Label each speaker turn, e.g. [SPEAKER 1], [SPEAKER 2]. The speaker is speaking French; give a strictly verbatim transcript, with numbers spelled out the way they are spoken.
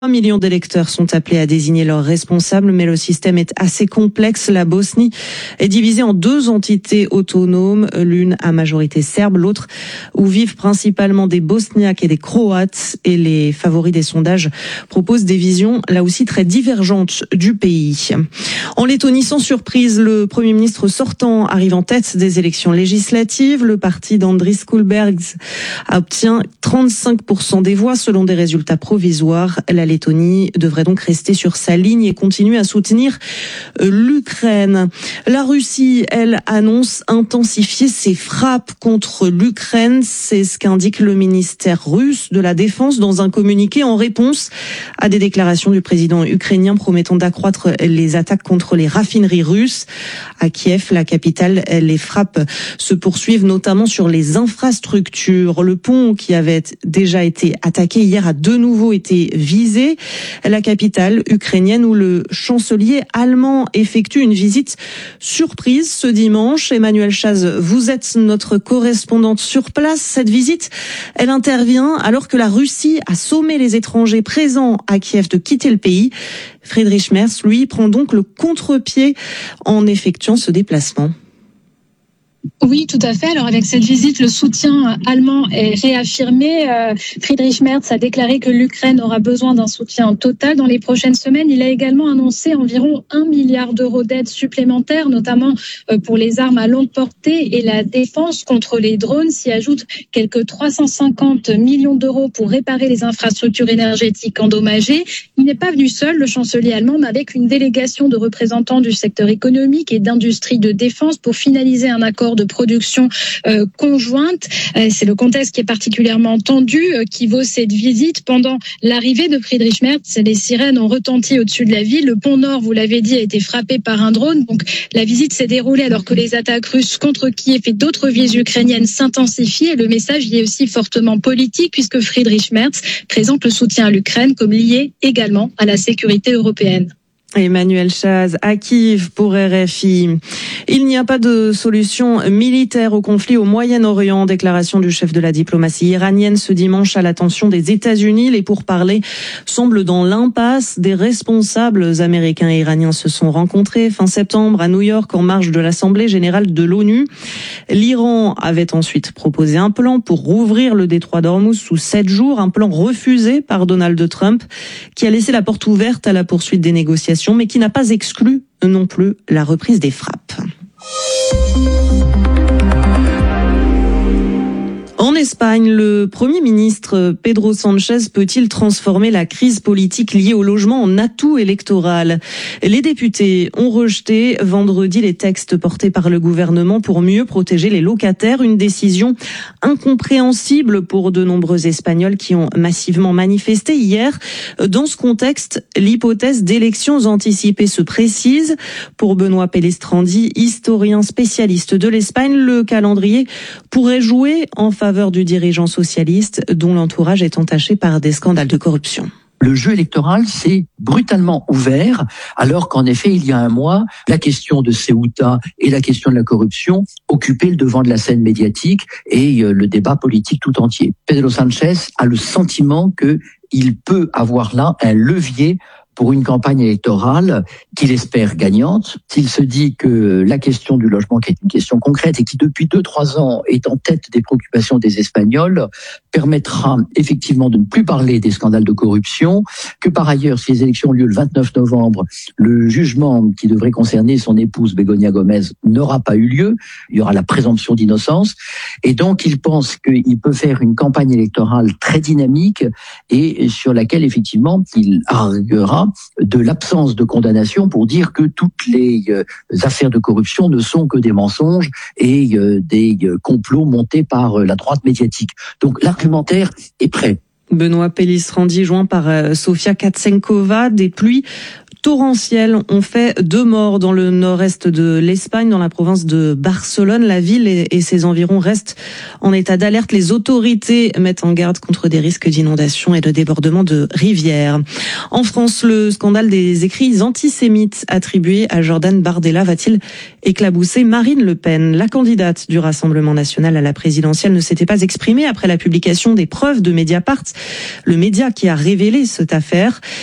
[SPEAKER 1] Un million d'électeurs sont appelés à désigner leurs responsables, mais le système est assez complexe. La Bosnie est divisée en deux entités autonomes, l'une à majorité serbe, l'autre où vivent principalement des Bosniaques et des Croates. Et les favoris des sondages proposent des visions là aussi très divergentes du pays. En Lettonie, sans surprise, le Premier ministre sortant arrive en tête des élections législatives. Le parti d'Andris Kulbergs obtient trente-cinq pour cent des voix selon des résultats provisoires. La Lettonie devrait donc rester sur sa ligne et continuer à soutenir l'Ukraine. La Russie, elle, annonce intensifier ses frappes contre l'Ukraine. C'est ce qu'indique le ministère russe de la Défense dans un communiqué en réponse à des déclarations du président ukrainien promettant d'accroître les attaques contre les raffineries russes. À Kiev, la capitale, les frappes se poursuivent notamment sur les infrastructures. Le pont qui avait déjà été attaqué hier a de nouveau été visé. La capitale ukrainienne où le chancelier allemand effectue une visite surprise ce dimanche. Emmanuel Chaz, vous êtes notre correspondante sur place. Cette visite, elle intervient alors que la Russie a sommé les étrangers présents à Kiev de quitter le pays. Friedrich Merz, lui, prend donc le contre-pied en effectuant ce déplacement.
[SPEAKER 2] Oui, tout à fait. Alors avec cette visite, le soutien allemand est réaffirmé. Euh, Friedrich Merz a déclaré que l'Ukraine aura besoin d'un soutien total dans les prochaines semaines. Il a également annoncé environ un milliard d'euros d'aide supplémentaire, notamment euh, pour les armes à longue portée et la défense contre les drones. S'y ajoutent quelques trois cent cinquante millions d'euros pour réparer les infrastructures énergétiques endommagées. Il n'est pas venu seul, le chancelier allemand, mais avec une délégation de représentants du secteur économique et d'industrie de défense pour finaliser un accord de production euh, conjointe. Euh, c'est le contexte qui est particulièrement tendu euh, qui vaut cette visite. Pendant l'arrivée de Friedrich Merz, les sirènes ont retenti au-dessus de la ville. Le pont Nord, vous l'avez dit, a été frappé par un drone. Donc la visite s'est déroulée alors que les attaques russes contre Kiev et d'autres villes ukrainiennes s'intensifient. Et le message y est aussi fortement politique puisque Friedrich Merz présente le soutien à l'Ukraine comme lié également à la sécurité européenne.
[SPEAKER 1] Emmanuel Chaz à Kiev pour R F I. Il n'y a pas de solution militaire au conflit au Moyen-Orient. Déclaration du chef de la diplomatie iranienne ce dimanche à l'attention des États-Unis. Les pourparlers semblent dans l'impasse. Des responsables américains et iraniens se sont rencontrés fin septembre à New York en marge de l'Assemblée générale de l'ONU. L'Iran avait ensuite proposé un plan pour rouvrir le détroit d'Ormuz sous sept jours. Un plan refusé par Donald Trump qui a laissé la porte ouverte à la poursuite des négociations, mais qui n'a pas exclu non plus la reprise des frappes. En Espagne, le Premier ministre Pedro Sánchez peut-il transformer la crise politique liée au logement en atout électoral ? Les députés ont rejeté vendredi les textes portés par le gouvernement pour mieux protéger les locataires, une décision incompréhensible pour de nombreux Espagnols qui ont massivement manifesté hier. Dans ce contexte, l'hypothèse d'élections anticipées se précise. Pour Benoît Pellistrandi, historien spécialiste de l'Espagne, le calendrier pourrait jouer en faveur du dirigeant socialiste dont l'entourage est entaché par des scandales de corruption.
[SPEAKER 3] Le jeu électoral s'est brutalement ouvert, alors qu'en effet, il y a un mois, la question de Ceuta et la question de la corruption occupaient le devant de la scène médiatique et le débat politique tout entier. Pedro Sánchez a le sentiment qu'il peut avoir là un levier pour une campagne électorale qu'il espère gagnante. S'il se dit que la question du logement, qui est une question concrète et qui depuis deux, trois ans est en tête des préoccupations des Espagnols, permettra effectivement de ne plus parler des scandales de corruption, que par ailleurs, si les élections ont lieu le vingt-neuf novembre, le jugement qui devrait concerner son épouse Begoña Gómez n'aura pas eu lieu, il y aura la présomption d'innocence, et donc il pense qu'il peut faire une campagne électorale très dynamique et sur laquelle effectivement il arguera de l'absence de condamnation pour dire que toutes les euh, affaires de corruption ne sont que des mensonges et euh, des euh, complots montés par euh, la droite médiatique. Donc l'argumentaire est prêt.
[SPEAKER 1] Benoît Pellistrandi joint par euh, Sofia Katsenkova, des pluies torrentielles ont fait deux morts dans le nord-est de l'Espagne, dans la province de Barcelone. La ville et ses environs restent en état d'alerte. Les autorités mettent en garde contre des risques d'inondation et de débordement de rivières. En France, le scandale des écrits antisémites attribués à Jordan Bardella va-t-il éclabousser Marine Le Pen? La candidate du Rassemblement national à la présidentielle ne s'était pas exprimée après la publication des preuves de Mediapart, le média qui a révélé cette affaire.